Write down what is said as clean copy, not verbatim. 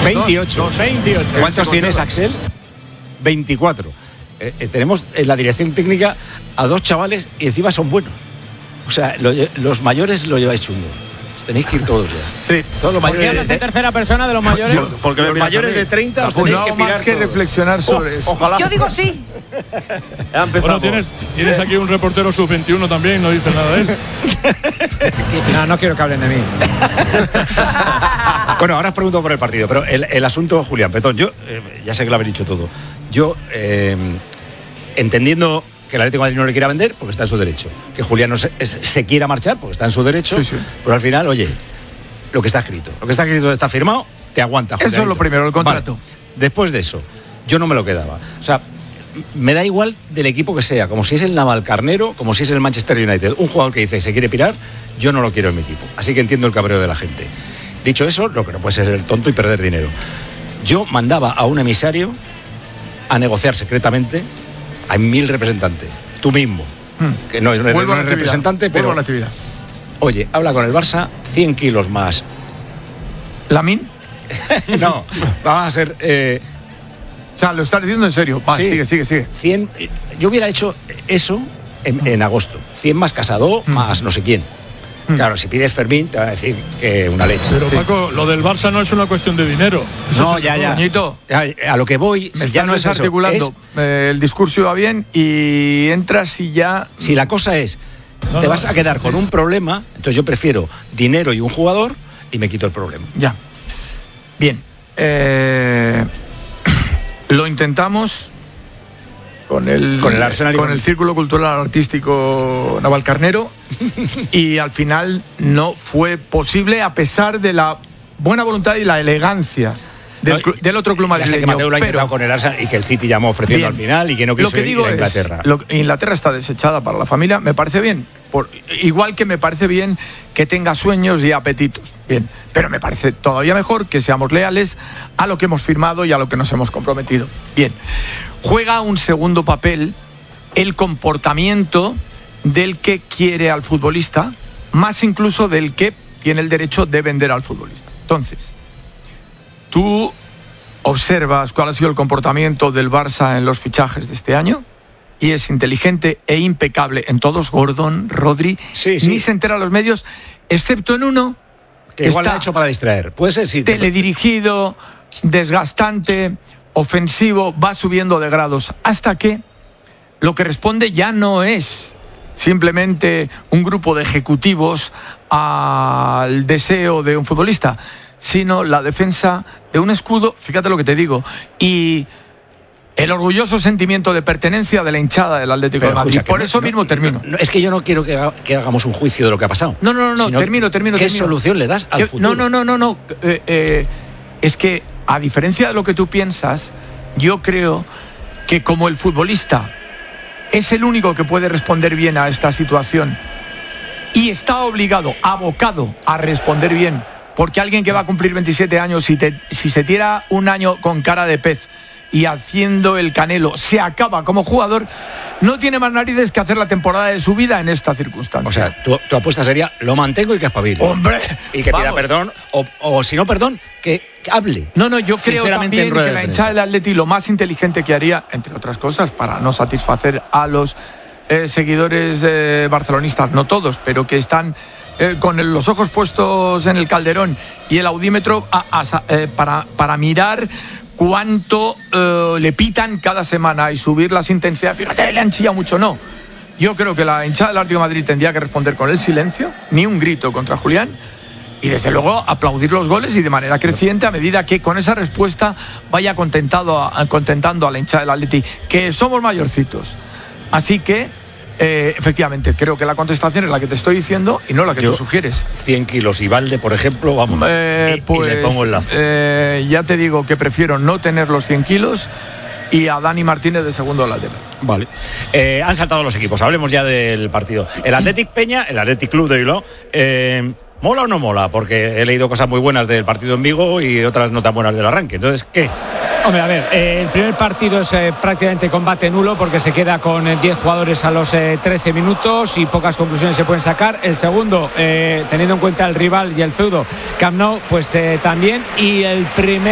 28. 28. ¿Cuántos tienes, Axel? 24. Tenemos en la dirección técnica a 2 chavales y encima son buenos. O sea, los mayores lo lleváis chungo. Tenéis que ir todos ya. Sí. Todos los ¿Por qué mayores hablas en tercera persona de los mayores? Porque los mayores de 30 os tenéis que pirar más que todos. reflexionar sobre eso. Ojalá. Yo digo sí. Bueno, tienes aquí un reportero sub-21 también, no dice nada de él. No quiero que hablen de mí. Bueno, ahora os pregunto por el partido, pero el asunto, Julián Petón, yo ya sé que lo habéis dicho todo. Yo, entendiendo que el Atlético de Madrid no le quiera vender, porque está en su derecho. Que Julián no se quiera marchar, porque está en su derecho. Sí. Pero al final, oye, lo que está escrito está firmado, te aguanta, Julián. Eso es lo primero, el contrato. Vale. Después de eso, yo no me lo quedaba. O sea, me da igual del equipo que sea, como si es el Navalcarnero, como si es el Manchester United. Un jugador que dice se quiere pirar, yo no lo quiero en mi equipo. Así que entiendo el cabreo de la gente. Dicho eso, lo que no puede ser el tonto y perder dinero. Yo mandaba a un emisario a negociar secretamente. Hay 1000 representantes. Tú mismo. Que no es representante, pero... Vuelvo a la actividad. Oye, habla con el Barça, 100 kilos más. ¿Lamin? No, va a ser... O sea, lo estás diciendo en serio. Va, sí. sigue. 100... Yo hubiera hecho eso en agosto. 100 más Casado, más no sé quién. Claro, si pides Fermín, te van a decir que una leche. Pero Paco, lo del Barça no es una cuestión de dinero. No, ya. Doñito, A lo que voy, me ya estás no es desarticulando. eso. El discurso iba bien y entras y ya... Si la cosa es, te vas a quedar con un problema, entonces yo prefiero dinero y un jugador y me quito el problema. Ya. Bien. Lo intentamos con el Arsenal y con el Círculo Cultural Artístico Navalcarnero y al final no fue posible, a pesar de la buena voluntad y la elegancia del otro club madrileño. Ya sé que Mateo lo ha intentado con el Arsenal y que el City llamó ofreciendo al final y que no quiso ir a Inglaterra. Inglaterra está desechada para la familia, me parece bien. Igual que me parece bien que tenga sueños y apetitos. Bien, pero me parece todavía mejor que seamos leales a lo que hemos firmado y a lo que nos hemos comprometido. Bien, juega un segundo papel el comportamiento del que quiere al futbolista, más incluso del que tiene el derecho de vender al futbolista. Entonces, tú observas cuál ha sido el comportamiento del Barça en los fichajes de este año y es inteligente e impecable en todos. Gordon, Rodri, ni se entera a los medios, excepto en uno que igual lo ha hecho para distraer. Puede ser, sí. Teledirigido, desgastante, ofensivo, va subiendo de grados hasta que lo que responde ya no es simplemente un grupo de ejecutivos al deseo de un futbolista, sino la defensa de un escudo, fíjate lo que te digo, y el orgulloso sentimiento de pertenencia de la hinchada del Atlético de Madrid. Por eso mismo termino. Es que yo no quiero que hagamos un juicio de lo que ha pasado. No, termino. ¿Qué solución le das al futuro? No. Es que, a diferencia de lo que tú piensas, yo creo que como el futbolista es el único que puede responder bien a esta situación y está obligado, abocado a responder bien, porque alguien que va a cumplir 27 años, si se tira un año con cara de pez y haciendo el Canelo se acaba como jugador, no tiene más narices que hacer la temporada de su vida en esta circunstancia. O sea, tu apuesta sería, lo mantengo y que espabile. ¡Hombre! Y que pida perdón, o si no perdón, que hable. No, yo creo también que la hinchada del Atleti lo más inteligente que haría, entre otras cosas, para no satisfacer a los seguidores barcelonistas, no todos, pero que están con los ojos puestos en el Calderón y el audímetro para mirar cuánto le pitan cada semana y subir las intensidades. Fíjate, le han chillado mucho. No, yo creo que la hinchada del Atlético de Madrid tendría que responder con el silencio, ni un grito contra Julián, y desde luego aplaudir los goles y de manera creciente a medida que con esa respuesta vaya contentando a la hinchada del Atleti, que somos mayorcitos. Así que efectivamente, creo que la contestación es la que te estoy diciendo y no la que tú sugieres. 100 kilos y Valde, por ejemplo, vamos, y le pongo el lazo. Ya te digo que prefiero no tener los 100 kilos y a Dani Martínez de segundo lateral. Vale. Han saltado los equipos, hablemos ya del partido. El Athletic Peña, el Athletic Club de Bilbao, ¿mola o no mola? Porque he leído cosas muy buenas del partido en Vigo y otras no tan buenas del arranque. Entonces, ¿qué? Hombre, a ver, el primer partido es prácticamente combate nulo porque se queda con 10 jugadores a los 13 minutos y pocas conclusiones se pueden sacar. El segundo, teniendo en cuenta el rival y el feudo, Camp Nou, pues también. Y el primer